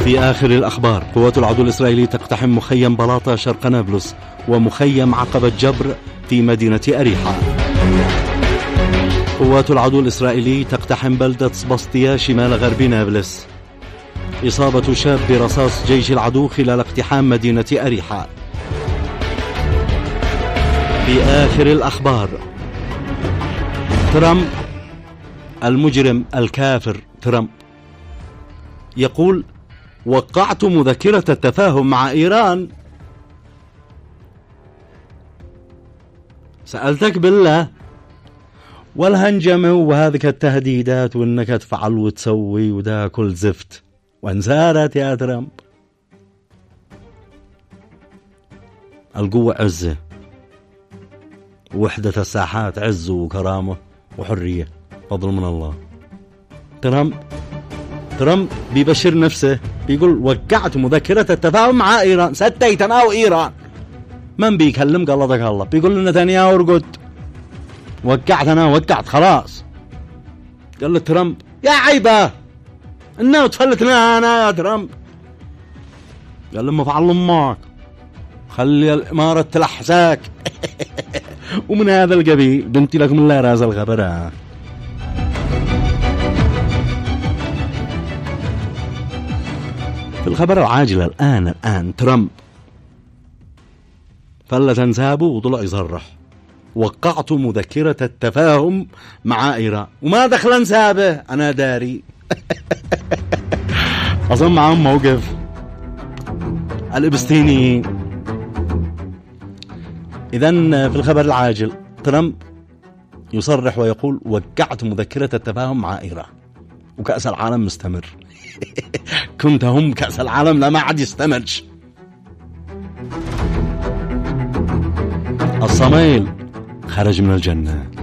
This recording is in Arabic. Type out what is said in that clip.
في آخر الأخبار، قوات العدو الإسرائيلي تقتحم مخيم بلاطة شرق نابلس ومخيم عقبة جبر في مدينة أريحة. قوات العدو الإسرائيلي تقتحم بلدة سبسطية شمال غرب نابلس. إصابة شاب برصاص جيش العدو خلال اقتحام مدينة أريحة. في آخر الأخبار، ترامب المجرم الكافر ترامب يقول: وقعت مذكرة التفاهم مع إيران. سألتك بالله، والهنجمة وهذه التهديدات وإنك تفعل وتسوي وده كل زفت وانزارت يا ترامب. القوة عزة، وحدة الساحات عز وكرامة وحرية، فضل من الله. ترامب بيبشر نفسه، بيقول وقعت مذكرة التفاهم مع إيران، ستيت أنا وإيران. من بيكلم؟ قال الله بيقول لنتنياهو ارقد، وقعت خلاص. قال له ترامب: يا عيبة إنه تفلتنا أنا يا ترامب. قال له: مفعل أمك، خلي الإمارة تلحساك. ومن هذا القبيل بنتي لكم الله راز الغبرة. في الخبر العاجل الآن ترامب فلت انسابه وطلع يصرح: وقعت مذكرة التفاهم مع إيران. وما دخل انسابه، أنا داري. أصلا معهم موقف الإبستينيين. إذن في الخبر العاجل، ترامب يصرح ويقول: وقعت مذكرة التفاهم مع إيران، وكأس العالم مستمر. كنت هم كأس العالم لا ما عاد يستمرش. الصميل خرج من الجنة.